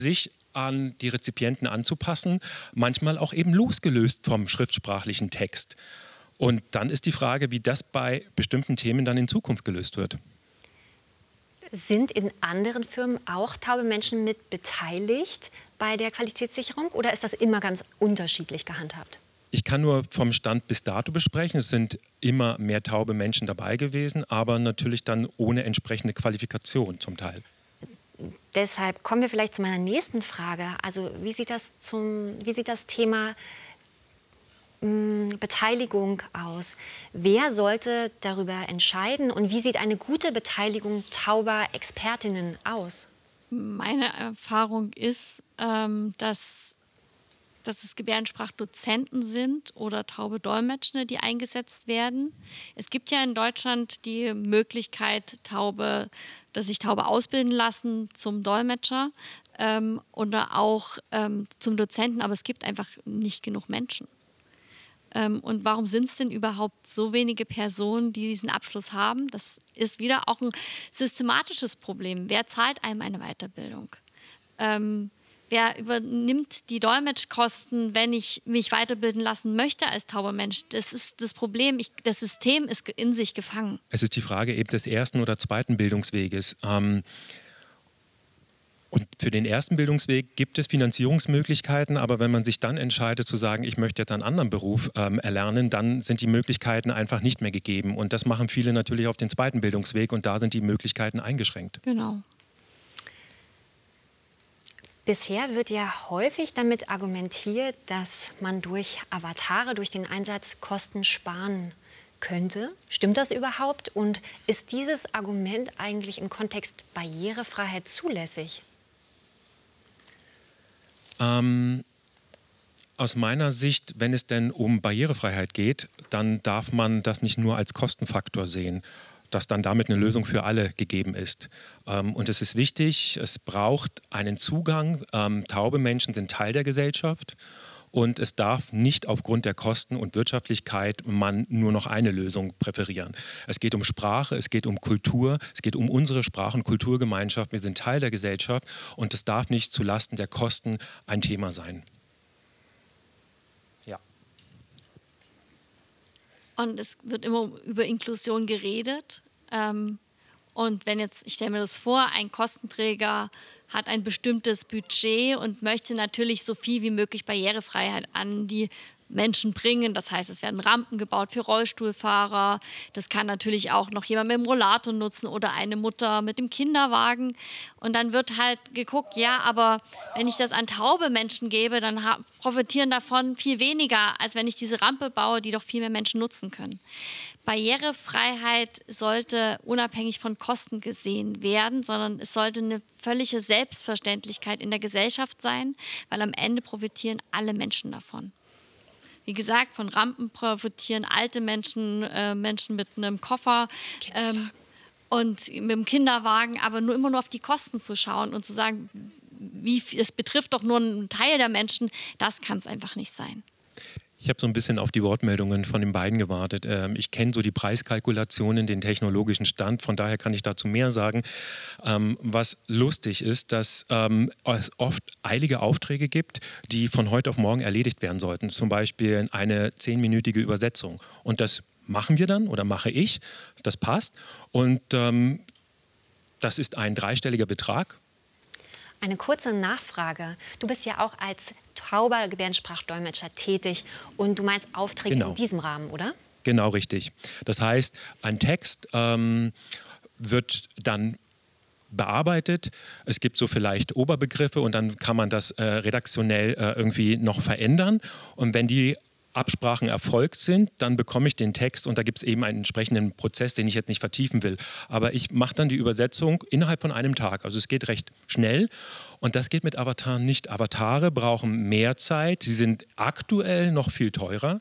sich an die Rezipienten anzupassen, manchmal auch eben losgelöst vom schriftsprachlichen Text. Und dann ist die Frage, wie das bei bestimmten Themen dann in Zukunft gelöst wird. Sind in anderen Firmen auch taube Menschen mit beteiligt bei der Qualitätssicherung oder ist das immer ganz unterschiedlich gehandhabt? Ich kann nur vom Stand bis dato besprechen. Es sind immer mehr taube Menschen dabei gewesen, aber natürlich dann ohne entsprechende Qualifikation zum Teil. Deshalb kommen wir vielleicht zu meiner nächsten Frage. Also wie sieht das Thema Beteiligung aus? Wer sollte darüber entscheiden und wie sieht eine gute Beteiligung tauber Expertinnen aus? Meine Erfahrung ist, dass es Gebärdensprachdozenten sind oder taube Dolmetscher, die eingesetzt werden. Es gibt ja in Deutschland die Möglichkeit, dass sich Taube ausbilden lassen zum Dolmetscher oder auch zum Dozenten, aber es gibt einfach nicht genug Menschen. Und warum sind es denn überhaupt so wenige Personen, die diesen Abschluss haben? Das ist wieder auch ein systematisches Problem. Wer zahlt einem eine Weiterbildung? Wer übernimmt die Dolmetschkosten, wenn ich mich weiterbilden lassen möchte als tauber Mensch? Das ist das Problem. Das System ist in sich gefangen. Es ist die Frage eben des ersten oder zweiten Bildungsweges. Und für den ersten Bildungsweg gibt es Finanzierungsmöglichkeiten, aber wenn man sich dann entscheidet zu sagen, ich möchte jetzt einen anderen Beruf erlernen, dann sind die Möglichkeiten einfach nicht mehr gegeben. Und das machen viele natürlich auf den zweiten Bildungsweg und da sind die Möglichkeiten eingeschränkt. Genau. Bisher wird ja häufig damit argumentiert, dass man durch Avatare, durch den Einsatz Kosten sparen könnte. Stimmt das überhaupt? Und ist dieses Argument eigentlich im Kontext Barrierefreiheit zulässig? Aus meiner Sicht, wenn es denn um Barrierefreiheit geht, dann darf man das nicht nur als Kostenfaktor sehen, dass dann damit eine Lösung für alle gegeben ist. Und es ist wichtig, es braucht einen Zugang. Taube Menschen sind Teil der Gesellschaft und es darf nicht aufgrund der Kosten und Wirtschaftlichkeit man nur noch eine Lösung präferieren. Es geht um Sprache, es geht um Kultur, es geht um unsere Sprach- und Kulturgemeinschaft. Wir sind Teil der Gesellschaft und es darf nicht zulasten der Kosten ein Thema sein. Ja. Und es wird immer über Inklusion geredet. Und wenn jetzt, ich stelle mir das vor, ein Kostenträger hat ein bestimmtes Budget und möchte natürlich so viel wie möglich Barrierefreiheit an die Menschen bringen. Das heißt, es werden Rampen gebaut für Rollstuhlfahrer. Das kann natürlich auch noch jemand mit dem Rollator nutzen oder eine Mutter mit dem Kinderwagen. Und dann wird halt geguckt, ja, aber wenn ich das an taube Menschen gebe, dann profitieren davon viel weniger, als wenn ich diese Rampe baue, die doch viel mehr Menschen nutzen können. Barrierefreiheit sollte unabhängig von Kosten gesehen werden, sondern es sollte eine völlige Selbstverständlichkeit in der Gesellschaft sein, weil am Ende profitieren alle Menschen davon. Wie gesagt, von Rampen profitieren alte Menschen, Menschen mit einem Koffer und mit dem Kinderwagen, aber immer nur auf die Kosten zu schauen und zu sagen, es betrifft doch nur einen Teil der Menschen, das kann es einfach nicht sein. Ich habe so ein bisschen auf die Wortmeldungen von den beiden gewartet. Ich kenne so die Preiskalkulationen, den technologischen Stand, von daher kann ich dazu mehr sagen. Was lustig ist, dass es oft eilige Aufträge gibt, die von heute auf morgen erledigt werden sollten. Zum Beispiel eine 10-minütige Übersetzung. Und das machen wir dann oder mache ich, das passt. Und das ist ein dreistelliger Betrag. Eine kurze Nachfrage. Du bist ja auch als tauber Gebärdensprachdolmetscher tätig und du meinst Aufträge in diesem Rahmen, oder? Genau, richtig. Das heißt, ein Text wird dann bearbeitet. Es gibt so vielleicht Oberbegriffe und dann kann man das redaktionell irgendwie noch verändern. Und wenn die Absprachen erfolgt sind, dann bekomme ich den Text und da gibt es eben einen entsprechenden Prozess, den ich jetzt nicht vertiefen will. Aber ich mache dann die Übersetzung innerhalb von einem Tag. Also es geht recht schnell und das geht mit Avataren nicht. Avatare brauchen mehr Zeit, sie sind aktuell noch viel teurer.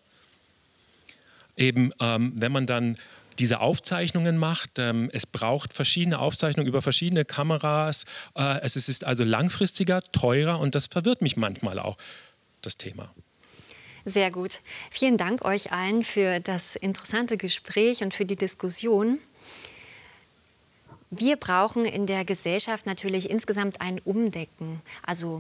Eben wenn man dann diese Aufzeichnungen macht, es braucht verschiedene Aufzeichnungen über verschiedene Kameras. Es ist also langfristiger, teurer und das verwirrt mich manchmal auch, das Thema. Sehr gut. Vielen Dank euch allen für das interessante Gespräch und für die Diskussion. Wir brauchen in der Gesellschaft natürlich insgesamt ein Umdenken. Also